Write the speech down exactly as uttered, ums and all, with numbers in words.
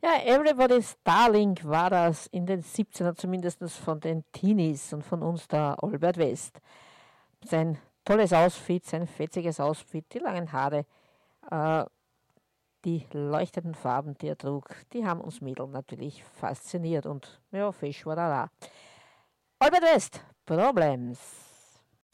Ja, Everybody's Darling war das in den siebzehner, zumindest von den Teenies und von uns der Albert West. Sein tolles Outfit, sein fetziges Outfit, die langen Haare, äh, die leuchtenden Farben, die er trug, die haben uns Mädel natürlich fasziniert und ja, Fisch war da. Albert West, Problems.